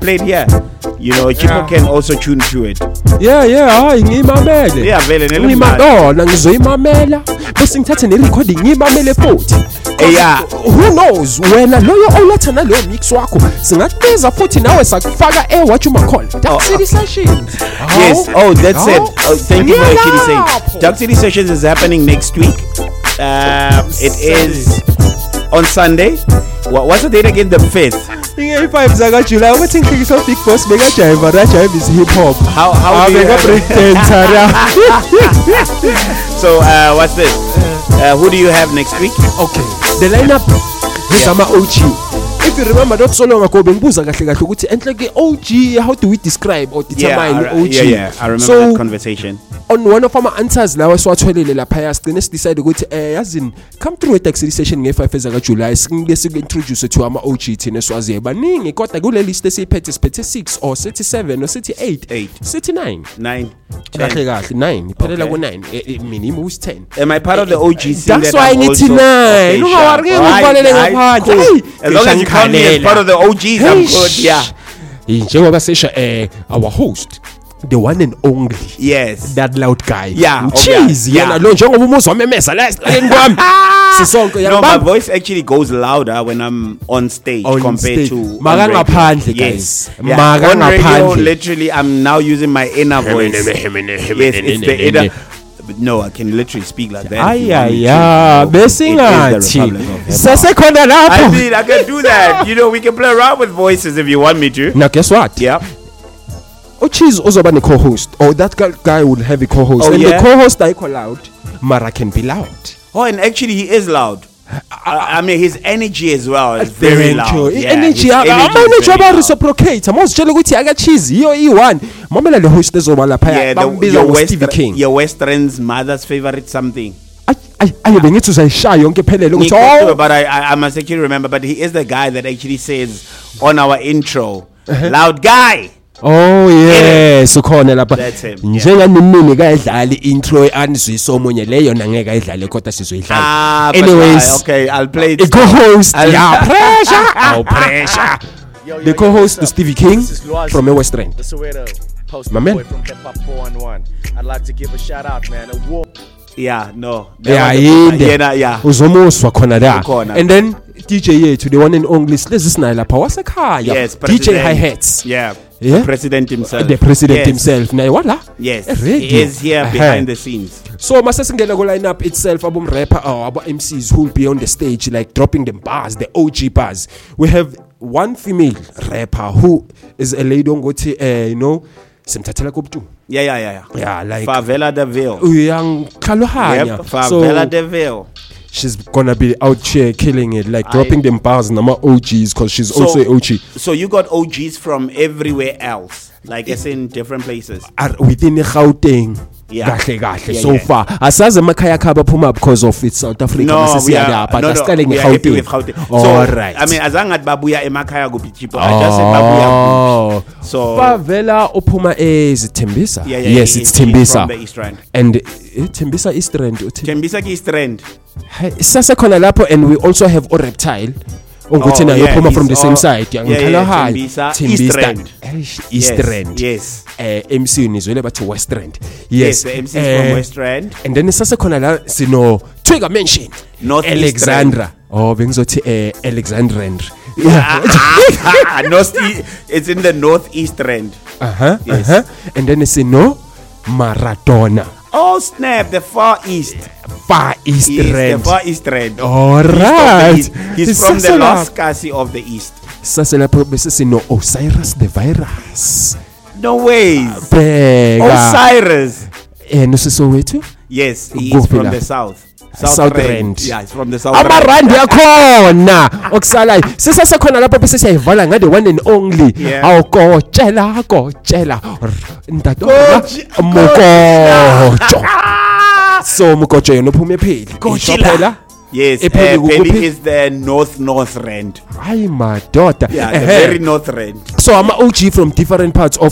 played here. You know, people can also tune to it. Hayi ngimamele. Yeah, vele ngimaqona ngizoyimamela bese ngithathe ne-recording ngimamele futhi. Yeah, who knows wena loyo oletha naloyo mix wakho singakubiza futhi nawe sakufaka what you call Dark City Sessions. Yes. Oh, that's it. Oh, thank you for actually saying. Dark City Sessions is happening next week. It is on Sunday. What's the date again? The 5th. Nge-5 zaka July ukuthi ngikhikiso Big Boss bekajive rajive is hip hop. How do you break dancer? So what's this? Who do you have next week? Okay, the lineup is ama OG. If you remember not so long ago bengibuza kahle kahle ukuthi enhleke OG, how do we describe or determine OG? Yeah, I remember that conversation. On one of our answers lawa siwatholele lapha sigcine decide ukuthi yazini come through with Dark City Session nge-5 zaka July singeke introduce to ama OG thina siwaziye baningi kodwa kule list esiphethe 6 or 7 or 8 9 kahle 9 iphelela ku9 minimum is 10. Am I part of the OG scene? That's why ngithi 9 ungawarike ukuvalele ngaphandle. As long as you call me as part of the OGs, I'm good. Yeah. Njengoba sesha our host, the one and only. Yes. That loud guy. Yeah. Cheese. Yeah. Lo njengoba umuzwa memesa la kwami. Sisonke no, my voice actually goes louder when I'm on stage compared to ngaphandle guys. On radio, literally I'm now using my inner voice. Yes, it's the inner. No, I can literally speak like that. Besingathi sesekhona lapho. I mean, I can do that. You know, we can play around with voices if you want me to. Now guess what? Yeah. Cheese uzoba ne co-host, or that guy would have a co-host, and the co-host ayikho loud, Mara can be loud. Oh, and actually he is loud. I mean, his energy as well is very loud. Energy aba reciprocate. Amazitshela ukuthi aka cheese iyo i1. Mamela le host ezoba lapha bambiza Stevie King. Your Western's mother's favorite something. I bengithi uzayishaya yonke phelele ukuthi but I must actually remember, but he is the guy that actually says on our intro, loud guy. Oh yes, ukhona lapha. Njenganimini kayidlali intro anizwiso omunye leyo nangeke ayidlale kodwa sizoyidlala. Anyways, okay, I'll play it. The co-host, pressure. Oh, pressure. The co-host to Stevie King from a West End. My man. I'd like to give a shout out, man. Yeah, no. Uzomuswa khona da. And then DJ to the one and only Slezisna lapha wasekhaya. Yes, DJ hi-hats. Yeah. The president himself. The president himself. Now what? Yes. He is here behind the scenes. So masasingena go line up itself abum rapper or abo MCs who will be on the stage like dropping them bars, the OG bars. We have one female rapper who is a lady ngothi you know simthathela koptu. Yeah, like Favela Deville. Uyangikhalohanya. Favela Deville. She's gonna be out here killing it, like dropping them bars and nama OGs, because she's also an OG. So you got OGs from everywhere else, like it's in different places. Within the Gauteng. Yeah. So far. Asaze emakhaya khaba phuma because of it's South Africa. No, but Gauteng. All right. I mean, azangat babuya emakhaya kupichipo. I just said babuya. So Favela ophuma is Tembisa. Yes, it's Tembisa. From the East Rand. And Tembisa East Rand. Tembisa East Rand. Sasa khona lapho, and we also have Reptile. Ukuthi nayo phuma from the same side. Tembisa East Rand. East Rand. Yes. MC nizwele bathi West Rand. Yes, the MC is from West Rand. And then sasa khona la sino Trigger mentioned North Alexandra. Oh, bengizothi Alexandrand. It's in the northeast Rand. Yes. And then it's no Maradona. Oh snap, the Far East Rand. The Far East Rand. All right. He's from the Lost Kasi of the East. Sasela probese no Osiris the virus. No ways. Osiris. No Soweto? Yes, he is from the south. South Rand. Yeah, it's from the South Rand. yakhona okusalayo sisasekhona lapho bese siyayivala ngade one and only awukotshela ndadona mukojo so mukojo yena uphuma epheli phela. Yes, Penny is the North Rand. Hayi madoda. Yeah, the very North Rand. So I'm OG from different parts of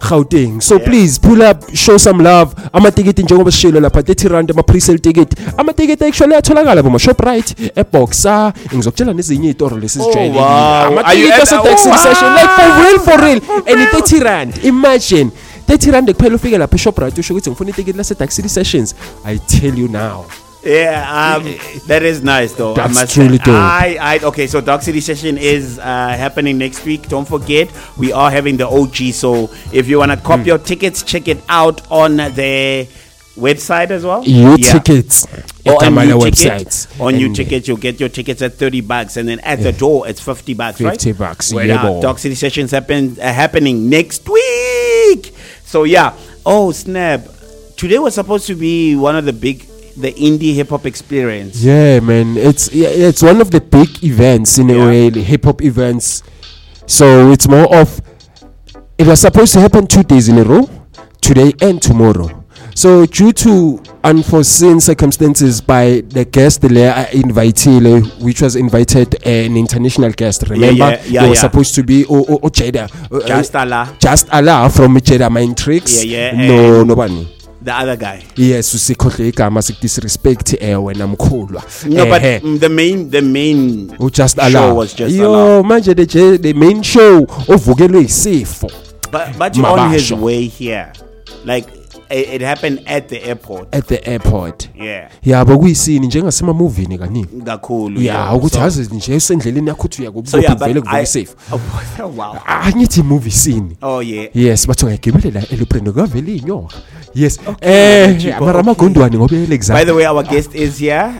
Gauteng. So please pull up, show some love. Ama-ticket njengoba sishilo lapha 30 rand ama-pre-sale ticket. Ama-ticket actually atholakala boma Shoprite, eBoxer. Ngizokutshela nezinye izitoro lesi sijwayelekile. wow. Ama-ticket ase-taxi session like for real and 30 rand. Imagine 30 rand kuphela ufike lapha eShoprite usho ukuthi ngifuna i-ticket lase-taxi sessions. I tell you now. Yeah, that is nice though. That's I must truly say. dope. Okay, so Dark City Session is happening next week. Don't forget, we are having the OG. So if you want to cop your tickets, check it out on the website as well. Tickets. Or on websites. On your tickets, you'll get your tickets at $30, and then at the door it's $50, right? $50, Where yeah, boy. Dark City Sessions happening next week. So yeah. Oh snap! Today was supposed to be one of the indie hip hop experience. Yeah, man. It's one of the big events in a way, hip hop events. So it's more of, it was supposed to happen 2 days in a row, today and tomorrow. So due to unforeseen circumstances by the guest invitee, which was invited an international guest. Remember, they were supposed to be Jada, Just Allah from Jada Mind Tricks. Nobody. The other guy. Yes, usikhohle igama disrespect wena mkhulwa. No, but the main Just show Allah. was Just Yo, Allah. manje the main show ovukelwe isifo. But you're on his way here. Like it happened at the airport. At the airport. Yeah. Yabo kuyisini njengasema movie kaningi. Kakhulu. Yeah, ukuthi yazi nje usendleleni yakho uthi So yeah, uyakubona but vele safe. Oh wow. Angithi movie scene. Oh yeah. Yes, bathi ungagibelela eluprendo kavele inyoka. Yes. Okay, mara amagondwane ngoba elexam. By the way, our guest is here.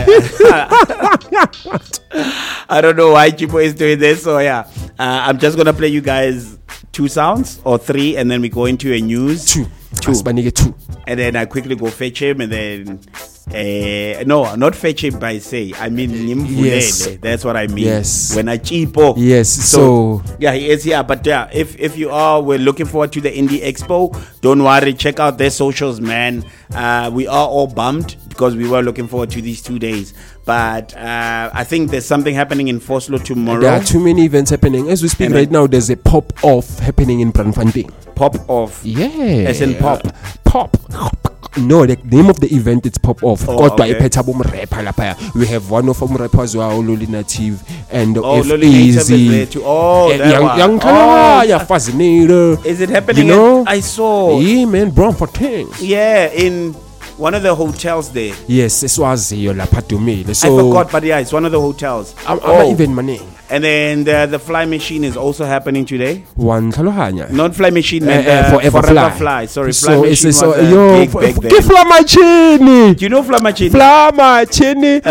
I don't know why Chipo is doing this. So yeah, I'm just gonna play you guys 2 sounds or 3, and then we go into a news. 2. Two. 2. And then I quickly go fetch him, and then no, not fetch him by say. I mean Yes. That's what I mean. Yes. When I Chipo. Yes. So yeah, he is here. But yeah, if you are, we're looking forward to the Indie Expo. Don't worry, check out their socials, man. We are all bummed because we were looking forward to these 2 days. But I think there's something happening in Foslo tomorrow. there are too many events happening. As we speak right now, there's a pop-off happening in Brandfontein. Pop-off. Yeah. As in pop. Pop. No, the name of the event is Pop-Off. Okay. We have one of them rappers, Loli Native, and Loli Native is there too. Young Fascinator. Is it happening? You know? I saw. Yeah, man, Brandfontein. Yeah, in one of the hotels there. Yes, it was Dumile. So I forgot, but yeah, it's one of the hotels. I'm even money. And then the Fly Machine is also happening today. One Talohanya. Not Fly Machine, Forever Fly. Sorry, So Fly Machine was a gig back then. Fly Machine. Do you know Fly Machine? Fly Machine. It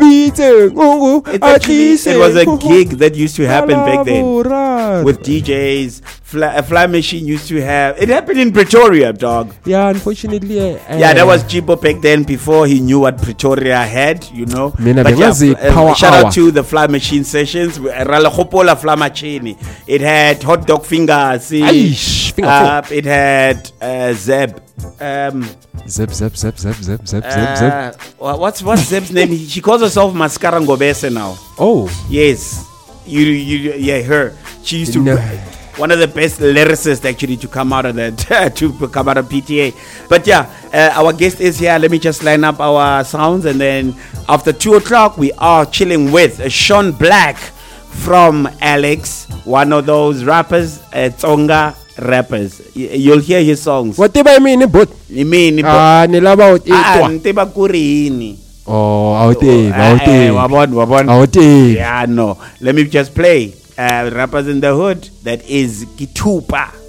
was a gig that used to happen back then with DJs. Fly Machine used to have. It happened in Pretoria, dog. Yeah, unfortunately. Yeah, that was Chibo back then before he knew what Pretoria had, you know. But yeah, shout out to the Fly Machine sessions. Fly Machine. It had hot dog fingers. It had Zeb. Zeb. What's Zeb's name? She calls herself Mascara Ngobese now. Oh. Yes. Yeah, her. She used to one of the best lyricists actually to come out of that to come out of PTA. But yeah, our guest is here. Let me just line up our sounds, and then after 2:00 we are chilling with Sean Black from Alex, one of those rappers, Tsonga rappers. You'll hear his songs. What do I mean? But nilaba kurini. Oh, yeah, no. Let me just play rappers in the hood. That is Gitupa.